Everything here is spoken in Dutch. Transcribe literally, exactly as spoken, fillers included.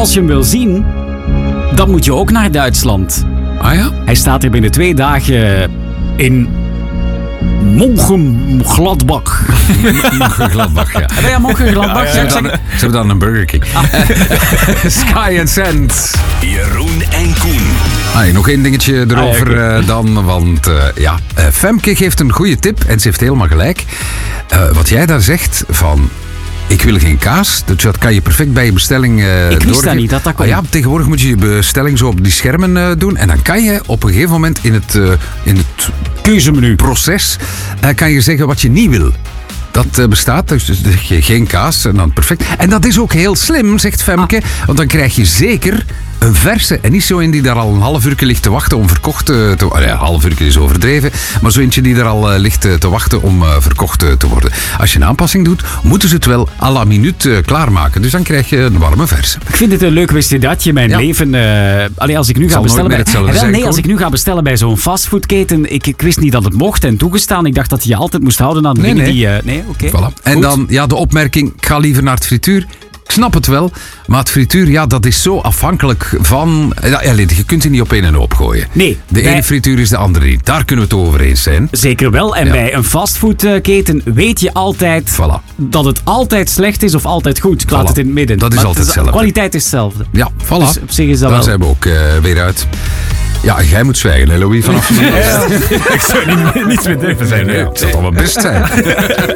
als je hem wil zien, dan moet je ook naar Duitsland. Ah ja? Hij staat er binnen twee dagen in Mönchengladbach. Mönchengladbach, ja. Ja, Mönchengladbach. Ze hebben dan, ze hebben dan een Burger King. Sky and Sand. Jeroen en Koen. Ah, nog één dingetje erover Ah, ja, uh, dan, want uh, ja, uh, Femke geeft een goede tip en ze heeft helemaal gelijk. Uh, wat jij daar zegt van... Ik wil geen kaas. Dat kan je perfect bij je bestelling uh, Ik wist doorgeven. dat niet, dat dat kon. Ah, ja, tegenwoordig moet je je bestelling zo op die schermen uh, doen. En dan kan je op een gegeven moment in het, uh, in het keuzemenu proces... Uh, kan je zeggen wat je niet wil. Dat uh, bestaat, dus dan zeg je geen kaas en dan perfect. En dat is ook heel slim, zegt Femke. Ah. Want dan krijg je zeker een verse. En niet zo een die daar al een half uur ligt te wachten om verkocht uh, te worden. Ja, een half uur is overdreven. Maar zo eentje die daar al uh, ligt uh, te wachten om uh, verkocht uh, te worden. Als je een aanpassing doet, moeten ze het wel à la minuut uh, klaarmaken. Dus dan krijg je een warme verse. Ik vind het een leuk wist je dat je mijn Ja. leven... Uh, allee, als ik nu ga Zal bestellen nooit bij, meer hetzelfde Eh, wel, zijn, nee, Koen. als ik nu ga bestellen bij zo'n fastfoodketen, ik, ik wist niet dat het mocht en toegestaan. Ik dacht dat je je altijd moest houden aan de Nee, dingen nee. die... Uh, nee, oké. Voilà. En Goed. dan ja, de opmerking, ik ga liever naar het frituur. Ik snap het wel, maar het frituur, ja, dat is zo afhankelijk van... Ja, je kunt die niet op één en hoop gooien. Nee. De Bij- ene frituur is de andere niet. Daar kunnen we het over eens zijn. Zeker wel. En Ja. bij een fastfoodketen weet je altijd Voilà. dat het altijd slecht is of altijd goed. Ik laat Voilà. het in het midden. Dat is Maar altijd het hetzelfde. kwaliteit is hetzelfde. Ja, voilà. Dus op zich is dat Daar wel... zijn we ook uh, weer uit. Ja, jij moet zwijgen, hè, Louis, vanaf nu. Ik zou niet, niets meer durven Nee, nee, het zal toch wel best zijn.